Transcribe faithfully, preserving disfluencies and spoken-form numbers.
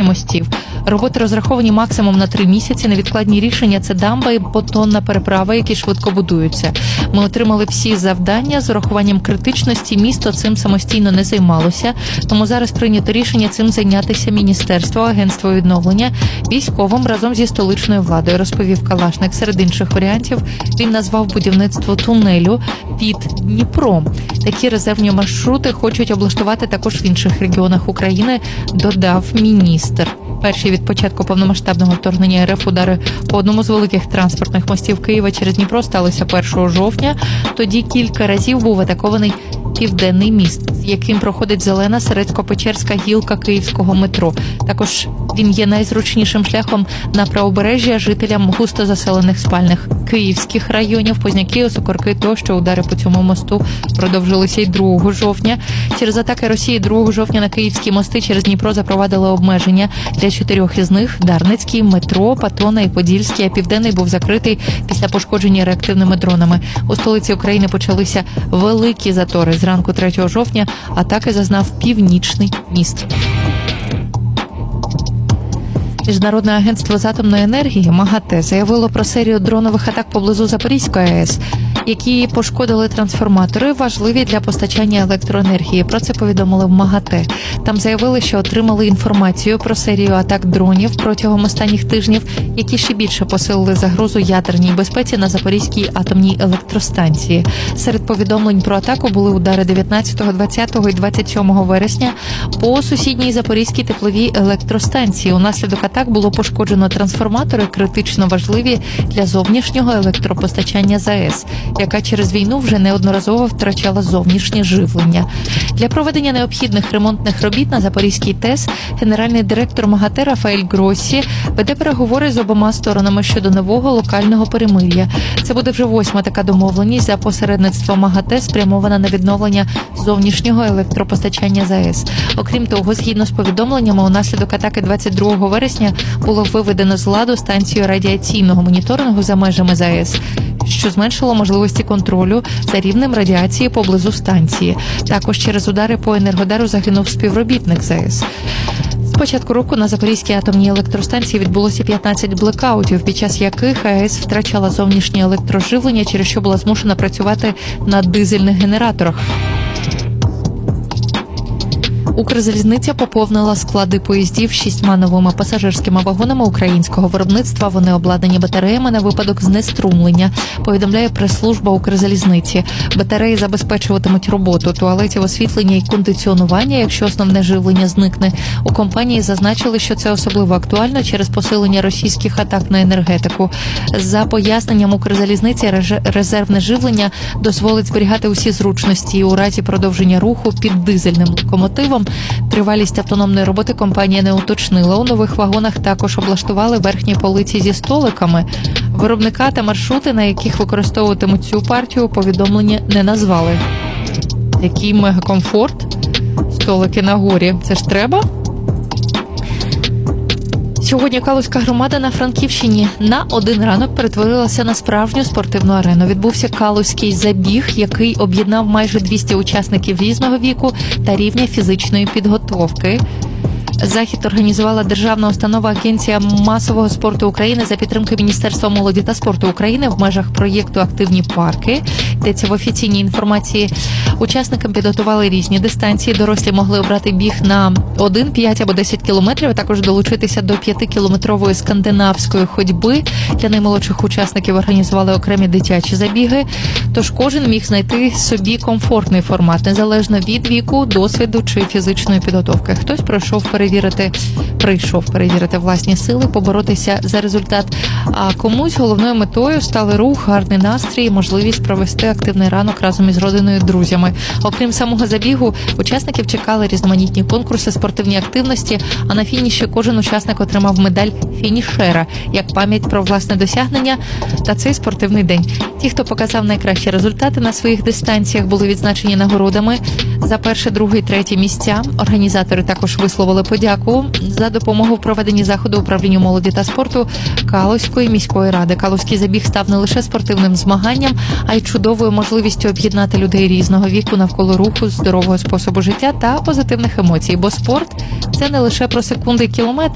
мостів. Роботи розраховані максимум на три місяці. Невідкладні рішення – це дамба і понтонна переправа, які швидко будуються. Ми отримали всі завдання з урахуванням критичності. Місто цим самостійно не займалося, тому зараз прийнято рішення цим зайнятися Міністерство, Агентство відновлення, військовим разом зі столичною владою, розповів Калашник. Серед інших варіантів він назвав будівництво тунелю під Дніпром. Такі резервні маршрути хочуть облаштувати також в інших регіонах України, додав міністр. Перші від початку повномасштабного вторгнення РФ удари по одному з великих транспортних мостів Києва через Дніпро сталися першого жовтня. Тоді кілька разів був атакований Південний міст, яким проходить зелена Середсько-Печерська гілка київського метро. Також він є найзручнішим шляхом на правобережжя жителям густо заселених спальних київських районів. Позняки, Осокорки тощо. Удари по цьому мосту продовжилися й другого жовтня. Через атаки Росії другого жовтня на київські мости через Дніпро запровадили обмеження. Для чотирьох із них – Дарницький, Метро, Патона і Подільський, а Південний був закритий після пошкодження реактивними дронами. У столиці України почалися великі затори. Зранку третього жовтня атаки зазнав Північний міст. Міжнародне агентство з атомної енергії МАГАТЕ заявило про серію дронових атак поблизу Запорізької АЕС, які пошкодили трансформатори, важливі для постачання електроенергії. Про це повідомили в МАГАТЕ. Там заявили, що отримали інформацію про серію атак дронів протягом останніх тижнів, які ще більше посилили загрозу ядерній безпеці на Запорізькій атомній електростанції. Серед повідомлень про атаку були удари дев'ятнадцятого, двадцятого і двадцять сьомого вересня по сусідній Запорізькій тепловій електростанції. Унаслідок атак було пошкоджено трансформатори, критично важливі для зовнішнього електропостачання ЗАЕС, яка через війну вже неодноразово втрачала зовнішнє живлення. Для проведення необхідних ремонтних робіт на Запорізькій ТЕС генеральний директор МАГАТЕ Рафаель Гроссі веде переговори з обома сторонами щодо нового локального перемир'я. Це буде вже восьма така домовленість за посередництвом МАГАТЕ, спрямована на відновлення зовнішнього електропостачання ЗАЕС. Окрім того, згідно з повідомленнями, унаслідок атаки двадцять другого вересня було виведено з ладу станцію радіаційного моніторингу за межами ЗАЕС, що зменшило можливості контролю за рівнем радіації поблизу станції. Також через удари по Енергодару загинув співробітник ЗАЕС. З початку року на Запорізькій атомній електростанції відбулося п'ятнадцять блекаутів, під час яких АЕС втрачала зовнішнє електроживлення, через що була змушена працювати на дизельних генераторах. Укрзалізниця поповнила склади поїздів шістьма новими пасажирськими вагонами українського виробництва. Вони обладнані батареями на випадок знеструмлення, повідомляє прес-служба Укрзалізниці. Батареї забезпечуватимуть роботу туалетів, освітлення і кондиціонування, якщо основне живлення зникне. У компанії зазначили, що це особливо актуально через посилення російських атак на енергетику. За поясненням Укрзалізниці, резервне живлення дозволить зберігати усі зручності у разі продовження руху під дизельним локомотивом. Тривалість автономної роботи компанія не уточнила. У нових вагонах також облаштували верхні полиці зі столиками. Виробника та маршрути, на яких використовуватимуть цю партію, повідомлення не назвали. Який мегакомфорт. Столики на горі. Це ж треба? Сьогодні Калузька громада на Франківщині на один ранок перетворилася на справжню спортивну арену. Відбувся Калузький забіг, який об'єднав майже двісті учасників різного віку та рівня фізичної підготовки. Захід організувала державна установа Агенція масового спорту України за підтримки Міністерства молоді та спорту України в межах проєкту «Активні парки». Йдеться в офіційній інформації. Учасникам підготували різні дистанції. Дорослі могли обрати біг на один, п'ять або десять кілометрів, а також долучитися до п'ятикілометрової скандинавської ходьби. Для наймолодших учасників організували окремі дитячі забіги. Тож кожен міг знайти собі комфортний формат, незалежно від віку, досвіду чи фізичної підготовки. Хтось пройшов перевірити, прийшов перевірити власні сили, поборотися за результат. А комусь головною метою стали рух, гарний настрій і можливість провести активний ранок разом із родиною і друзями. Окрім самого забігу, учасників чекали різноманітні конкурси, спортивні активності, а на фініші кожен учасник отримав медаль фінішера, як пам'ять про власне досягнення та цей спортивний день. Ті, хто показав найкращі результати на своїх дистанціях, були відзначені нагородами за перше, друге і третє місця. Організатори також висловили подяку за допомогу в проведенні заходу управлінню молоді та спорту Калузької міської ради. Калузький забіг став не лише спортивним змаганням, а й чудовою можливістю об'єднати людей різного віку навколо руху, здорового способу життя та позитивних емоцій. Бо спорт – це не лише про секунди і кілометри,